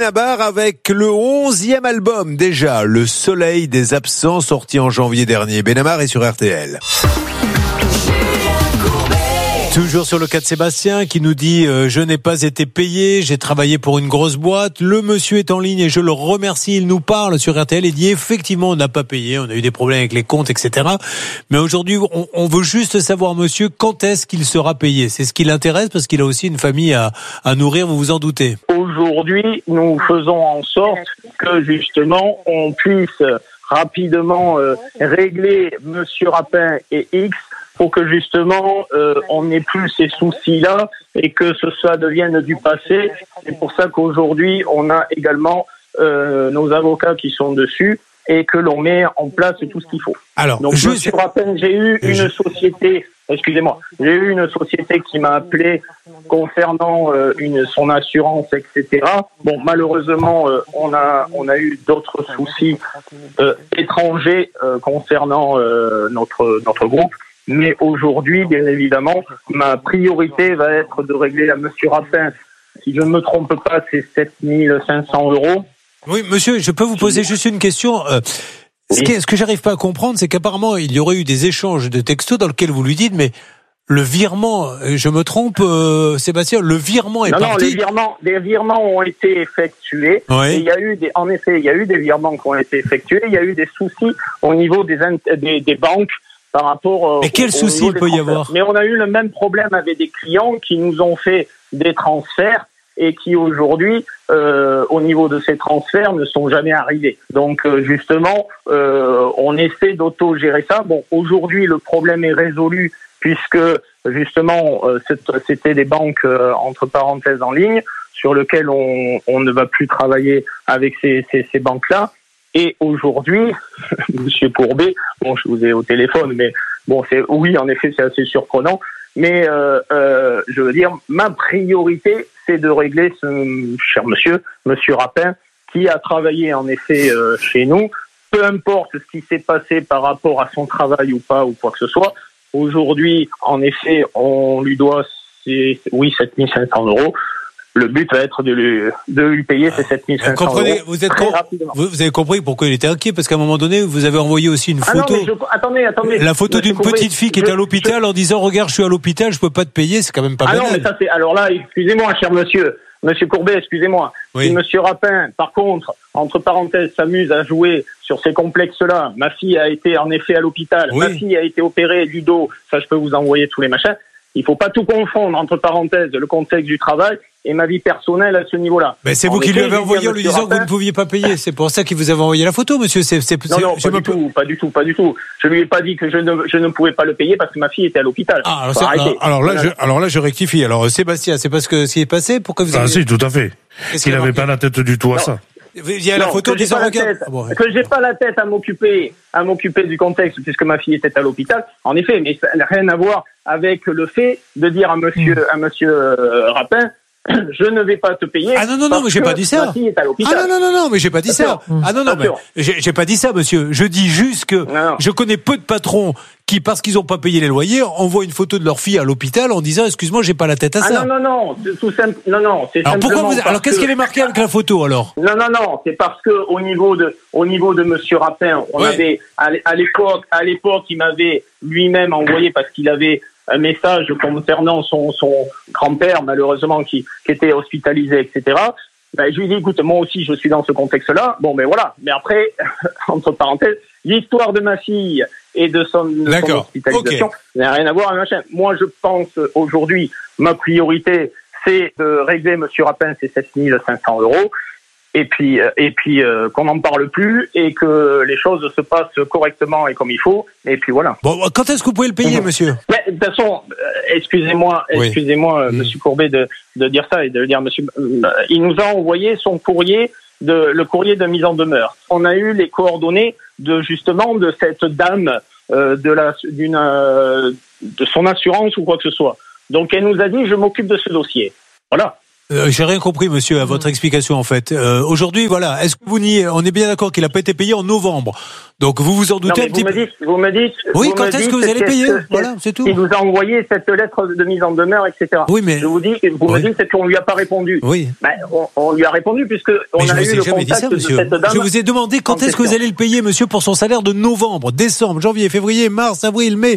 Benabar avec le 11e album déjà, Le Soleil des Absents, sorti en janvier dernier. Benabar est sur RTL. Toujours sur le cas de Sébastien qui nous dit je n'ai pas été payé, j'ai travaillé pour une grosse boîte. Le monsieur est en ligne et je le remercie. Il nous parle sur RTL et dit effectivement on n'a pas payé, on a eu des problèmes avec les comptes, etc. Mais aujourd'hui on veut juste savoir monsieur quand est-ce qu'il sera payé. C'est ce qui l'intéresse parce qu'il a aussi une famille à nourrir, vous vous en doutez. Aujourd'hui nous faisons en sorte que justement on puisse rapidement régler monsieur Rapin et X pour que justement on n'ait plus ces soucis-là et que ça devienne du passé. C'est pour ça qu'aujourd'hui on a également nos avocats qui sont dessus et que l'on met en place tout ce qu'il faut. Alors, donc monsieur Rapin, j'ai eu une société qui m'a appelé concernant son assurance, etc. Bon, malheureusement, on a eu d'autres soucis étrangers concernant notre groupe. Mais aujourd'hui, bien évidemment, ma priorité va être de régler à monsieur Rapin. Si je ne me trompe pas, c'est 7 500 €. Oui, monsieur, je peux vous poser juste une question. Ce que j'arrive pas à comprendre, c'est qu'apparemment, il y aurait eu des échanges de textos dans lesquels vous lui dites, mais le virement, je me trompe, Sébastien, le virement est parti. Non, les virements ont été effectués. Oui. Et il y a eu des virements qui ont été effectués. Il y a eu des soucis au niveau des banques. Par rapport mais quel souci il peut y avoir? Mais on a eu le même problème avec des clients qui nous ont fait des transferts et qui aujourd'hui, au niveau de ces transferts, ne sont jamais arrivés. Donc justement, on essaie d'auto-gérer ça. Bon, aujourd'hui, le problème est résolu puisque justement, c'était des banques entre parenthèses en ligne sur lesquelles on ne va plus travailler avec ces banques-là. Et aujourd'hui, monsieur Courbet, bon, je vous ai au téléphone, mais bon, oui, en effet, c'est assez surprenant. Mais je veux dire, ma priorité, c'est de régler ce cher monsieur Rapin, qui a travaillé en effet chez nous. Peu importe ce qui s'est passé par rapport à son travail ou pas, ou quoi que ce soit. Aujourd'hui, en effet, on lui doit, 7 500 €. Le but va être de lui payer ces 7 500 €. Comprenez, vous avez compris pourquoi il était inquiet, parce qu'à un moment donné, vous avez envoyé aussi une photo. Attendez. La photo d'une petite fille qui est à l'hôpital en disant regarde, je suis à l'hôpital, je peux pas te payer, c'est quand même pas banal. Non, mais ça c'est, alors là, excusez-moi, cher monsieur Courbet, excusez-moi. Oui. Si monsieur Rapin, par contre, entre parenthèses, s'amuse à jouer sur ces complexes-là, ma fille a été en effet à l'hôpital, oui. Ma fille a été opérée du dos, ça je peux vous envoyer tous les machins. Il faut pas tout confondre, entre parenthèses, le contexte du travail et ma vie personnelle à ce niveau-là. Mais c'est vous qui lui avez envoyé en lui disant que vous ne pouviez pas payer. C'est pour ça qu'il vous avait envoyé la photo, monsieur. Non, pas du tout. Je lui ai pas dit que je ne pouvais pas le payer parce que ma fille était à l'hôpital. Alors là, je rectifie. Alors, Sébastien, c'est parce que ce qui est passé, pourquoi vous avez... si, tout à fait. Il n'avait pas la tête du tout à ça. Il y a la photo disant regarde. Que j'ai pas la tête à m'occuper du contexte puisque ma fille était à l'hôpital. En effet, mais ça n'a rien à voir avec le fait de dire à monsieur Rapin, je ne vais pas te payer. Ah non, mais j'ai pas dit ça. Ma fille est à l'hôpital. Ah non, mais j'ai pas dit ça. Ah non, mais j'ai pas dit ça, monsieur. Je dis juste que je connais peu de patrons qui, parce qu'ils ont pas payé les loyers, envoient une photo de leur fille à l'hôpital en disant excuse-moi, j'ai pas la tête à ça. Non, tout simple. Non, c'est alors simplement. Alors qu'est-ce qu'il y avait marqué avec la photo alors? Non, c'est parce que au niveau de monsieur Rapin, on avait à l'époque, il m'avait lui-même envoyé parce qu'il avait un message concernant son grand-père, malheureusement, qui était hospitalisé, etc. Ben, je lui ai dit, écoute, moi aussi, je suis dans ce contexte-là. Bon, ben voilà. Mais après, entre parenthèses, l'histoire de ma fille et de son hospitalisation n'a rien à voir avec machin. Moi, je pense, aujourd'hui, ma priorité, c'est de régler monsieur Rapin ses 7 500 €. Et puis qu'on n'en parle plus et que les choses se passent correctement et comme il faut. Et puis voilà. Bon, quand est-ce que vous pouvez le payer, monsieur? Mais, de toute façon, excusez-moi, monsieur Courbet, de dire ça et de dire, monsieur, il nous a envoyé son courrier le courrier de mise en demeure. On a eu les coordonnées de cette dame, de son assurance ou quoi que ce soit. Donc elle nous a dit, je m'occupe de ce dossier. Voilà. J'ai rien compris, monsieur, à votre explication, en fait. Aujourd'hui, voilà, est-ce que vous niez, on est bien d'accord qu'il n'a pas été payé en novembre. Donc, vous vous en doutez un petit peu. Vous me dites. Oui, quand est-ce que vous allez payer? Voilà, c'est tout. Il vous a envoyé cette lettre de mise en demeure, etc. Oui, mais. Vous me dites qu'on lui a pas répondu. Oui. Ben, on lui a répondu puisque on a eu le contact de cette dame. Je vous ai demandé quand est-ce que vous allez le payer, monsieur, pour son salaire de novembre, décembre, janvier, février, mars, avril, mai.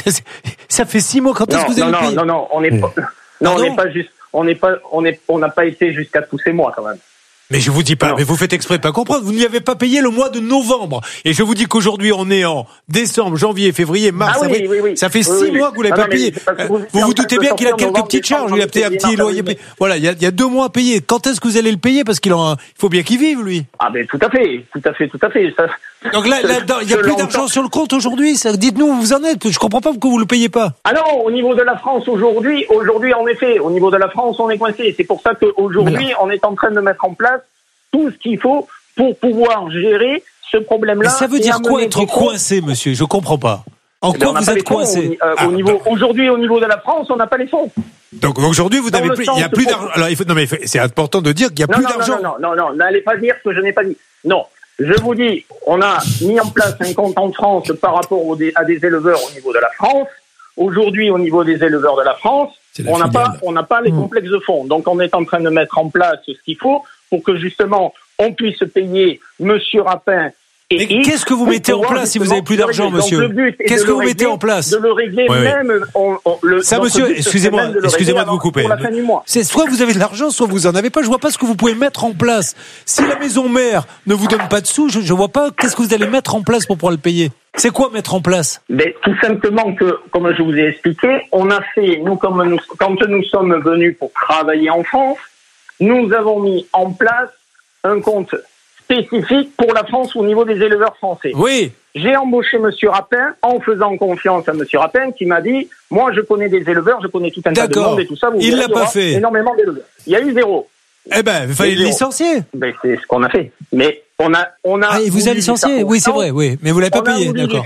Ça fait 6 mois. Quand est-ce que vous allez le payer? Non, on n'est pas. Non, on n'est pas juste. On n'a pas été jusqu'à tous ces mois, quand même. Mais je vous dis pas, mais vous faites exprès de pas comprendre. Vous n'y avez pas payé le mois de novembre. Et je vous dis qu'aujourd'hui, on est en décembre, janvier, février, mars, avril. Oui. Ça fait 6 mois que vous l'avez pas payé. Vous vous doutez bien qu'il a quelques petites charges. Il a peut-être un petit loyer payé. Voilà, il y a 2 mois à payer. Quand est-ce que vous allez le payer? Parce il faut bien qu'il vive, lui. Ah, ben, tout à fait. Ça... Donc là, il n'y a plus d'argent sur le compte aujourd'hui. Dites-nous où vous en êtes. Je comprends pas pourquoi vous le payez pas. Ah non, au niveau de la France aujourd'hui, en effet, au niveau de la France, on est coincé. C'est pour ça qu'aujourd'hui, on est en train de mettre en place tout ce qu'il faut pour pouvoir gérer ce problème-là. Mais ça veut dire quoi être coincé, monsieur? Je comprends pas. En quoi vous êtes coincé? Aujourd'hui, au niveau de la France, on n'a pas les fonds. Donc aujourd'hui, vous n'avez plus, il n'y a plus d'argent. Alors c'est important de dire qu'il n'y a plus d'argent. Non, n'allez pas dire ce que je n'ai pas dit. Non. Je vous dis, on a mis en place un compte en France par rapport à des éleveurs au niveau de la France. Aujourd'hui, au niveau des éleveurs de la France, on n'a pas les complexes de fonds. Donc, on est en train de mettre en place ce qu'il faut pour que justement, on puisse payer Monsieur Rapin. Mais qu'est-ce que vous mettez en place si vous n'avez plus d'argent, monsieur? Qu'est-ce que vous mettez en place? De le régler même. Ça, monsieur, excusez-moi de vous couper. C'est soit vous avez de l'argent, soit vous en avez pas. Je vois pas ce que vous pouvez mettre en place. Si la maison mère ne vous donne pas de sous, je vois pas qu'est-ce que vous allez mettre en place pour pouvoir le payer. C'est quoi mettre en place? Mais tout simplement que, comme je vous ai expliqué, on a fait, quand nous sommes venus pour travailler en France, nous avons mis en place un compte spécifique pour la France au niveau des éleveurs français. Oui. J'ai embauché Monsieur Rapin en faisant confiance à Monsieur Rapin qui m'a dit, moi je connais des éleveurs, je connais tout un tas de monde et tout ça. Il l'a pas fait. Énormément d'éleveurs. Il y a eu 0. Eh ben, il fallait le licencier. Ben, c'est ce qu'on a fait. Mais on a. Ah, il vous a licencié? Oui, c'est vrai, oui. Mais vous l'avez pas payé, d'accord.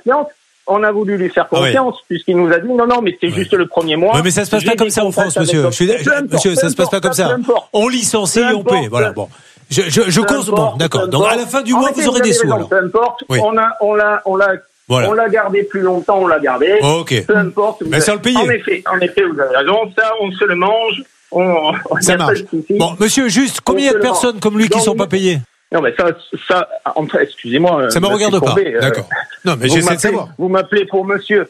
On a voulu lui faire confiance, puisqu'il nous a dit non, mais c'est juste le premier mois. Oui, mais ça se passe pas comme ça en France, monsieur. Monsieur, ça se passe pas comme ça. On licencie et on paie. Voilà, bon. Je cause. Bon, d'accord. Donc, à la fin du mois, vous aurez des sous, alors. Peu importe. On l'a gardé plus longtemps, on l'a gardé. Ok. Peu importe. Mais sans le payer. En effet, vous avez raison. Ça, on se le mange. Ça marche. Bon, monsieur, juste, combien de personnes comme lui qui sont pas payées? Non, mais ça, excusez-moi. Ça me regarde pas. D'accord. Non, mais j'essaie de savoir. Vous m'appelez pour monsieur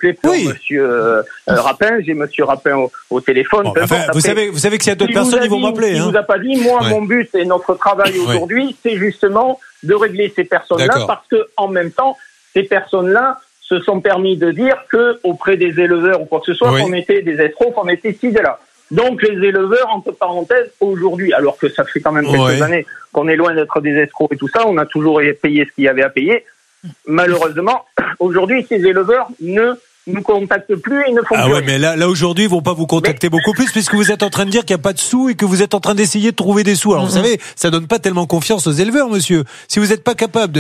Rapin. J'ai Monsieur Rapin au téléphone. Bon, enfin, vous savez que s'il y a d'autres personnes, ils vont m'appeler. Il vous a pas dit. Moi, mon but et notre travail aujourd'hui, c'est justement de régler ces personnes-là, parce que en même temps, ces personnes-là se sont permis de dire que auprès des éleveurs ou quoi que ce soit, qu'on était des escrocs, qu'on était ci et là. Donc les éleveurs, entre parenthèses, aujourd'hui, alors que ça fait quand même quelques années qu'on est loin d'être des escrocs et tout ça, on a toujours payé ce qu'il y avait à payer. Malheureusement, aujourd'hui, ces éleveurs ne nous contactent plus et ne font plus. Ah ouais, mais là aujourd'hui, ils vont pas vous contacter beaucoup plus, puisque vous êtes en train de dire qu'il n'y a pas de sous et que vous êtes en train d'essayer de trouver des sous. Alors vous savez, ça donne pas tellement confiance aux éleveurs, monsieur. Si vous n'êtes pas capable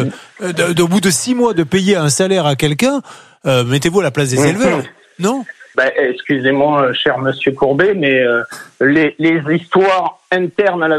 au bout de 6 mois de payer un salaire à quelqu'un, mettez-vous à la place des éleveurs, non? Excusez-moi, cher Monsieur Courbet, mais les histoires internes à la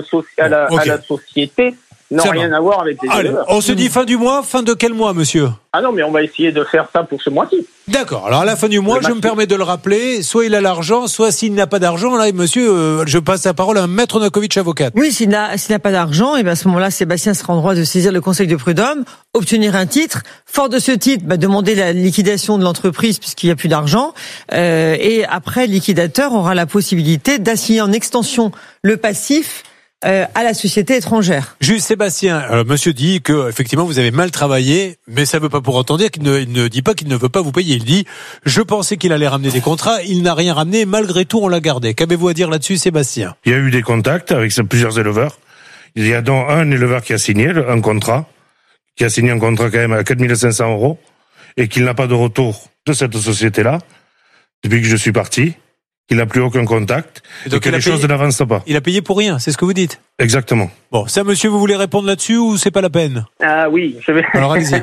société n'ont rien à voir avec les éleveurs. On se dit fin du mois, fin de quel mois, monsieur? Ah non, mais on va essayer de faire ça pour ce mois-ci. D'accord. Alors à la fin du mois, je me permets de le rappeler, soit il a l'argent, soit s'il n'a pas d'argent, là, monsieur, je passe la parole à Maître Nakovic, avocat. Oui, s'il n'a pas d'argent, et bien à ce moment-là, Sébastien sera en droit de saisir le Conseil de prud'homme, obtenir un titre, fort de ce titre, demander la liquidation de l'entreprise puisqu'il n'y a plus d'argent, et après, le liquidateur aura la possibilité d'assigner en extension le passif à la société étrangère. Juste Sébastien, monsieur dit que effectivement vous avez mal travaillé, mais ça ne veut pas pour autant dire qu'il ne dit pas qu'il ne veut pas vous payer. Il dit je pensais qu'il allait ramener des contrats, il n'a rien ramené, malgré tout on l'a gardé. Qu'avez-vous à dire là-dessus, Sébastien? Il y a eu des contacts avec plusieurs éleveurs. Il y a donc un éleveur qui a signé un contrat, quand même à 4 500 € et qu'il n'a pas de retour de cette société-là depuis que je suis parti. Il n'a plus aucun contact et que les choses n'avancent pas. Il a payé pour rien, c'est ce que vous dites? Exactement. Bon, ça, monsieur, vous voulez répondre là-dessus ou c'est pas la peine? Ah oui, je vais. Alors, allez-y.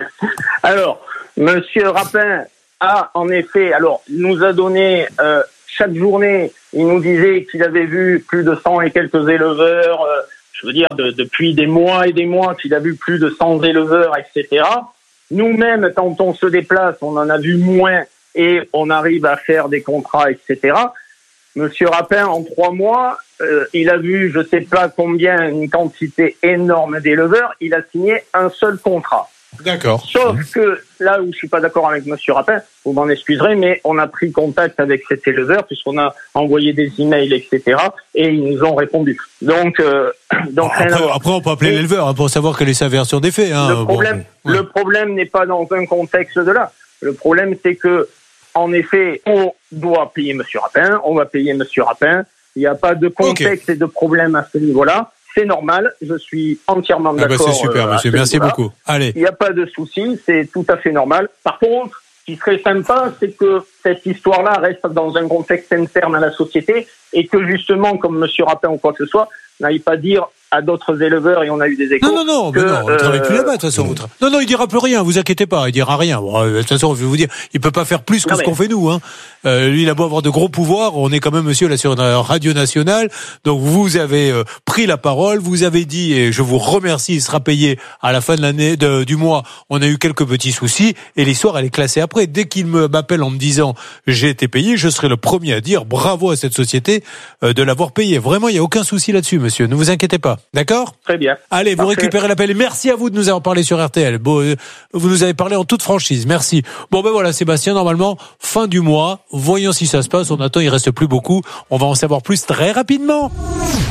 Alors, Monsieur Rapin a, en effet, nous a donné chaque journée, il nous disait qu'il avait vu plus de 100 et quelques éleveurs, je veux dire depuis des mois et des mois, qu'il a vu plus de 100 éleveurs, etc. Nous-mêmes, quand on se déplace, on en a vu moins et on arrive à faire des contrats, etc. Monsieur Rapin, en 3 mois, il a vu, je sais pas combien, une quantité énorme d'éleveurs, il a signé un seul contrat. D'accord. Sauf que là où je suis pas d'accord avec Monsieur Rapin, vous m'en excuserez, mais on a pris contact avec cet éleveur puisqu'on a envoyé des emails, etc. et ils nous ont répondu. Donc après, on peut appeler l'éleveur pour savoir quelle est sa version des faits. Le problème n'est pas dans un contexte de là. Le problème, c'est que en effet, on doit payer Monsieur Rapin, on va payer Monsieur Rapin. Il n'y a pas de contexte et de problème à ce niveau-là. C'est normal, je suis entièrement d'accord. C'est super, monsieur. Merci beaucoup. Allez. Il n'y a pas de souci, c'est tout à fait normal. Par contre, ce qui serait sympa, c'est que cette histoire-là reste dans un contexte interne à la société et que justement, comme Monsieur Rapin ou quoi que ce soit, n'aille pas dire à d'autres éleveurs, et on a eu des échos. Non, on ne travaille plus là-bas, de toute façon. Non, il dira plus rien, vous inquiétez pas, il dira rien. Bon, de toute façon, je vais vous dire, il peut pas faire plus que ce qu'on fait nous, hein. Lui, il a beau avoir de gros pouvoirs, on est quand même, monsieur, là, sur une radio nationale. Donc, vous avez pris la parole, vous avez dit, et je vous remercie, il sera payé à la fin de l'année, du mois. On a eu quelques petits soucis, et l'histoire, elle est classée après. Dès qu'il m'appelle en me disant, j'ai été payé, je serai le premier à dire bravo à cette société de l'avoir payé. Vraiment, il n'y a aucun souci là-dessus, monsieur. Ne vous inquiétez pas. D'accord ? Très bien. Allez, vous récupérez l'appel. Et merci à vous de nous avoir parlé sur RTL. Bon, vous nous avez parlé en toute franchise. Merci. Bon, ben voilà, Sébastien, normalement, fin du mois. Voyons si ça se passe. On attend, il reste plus beaucoup. On va en savoir plus très rapidement.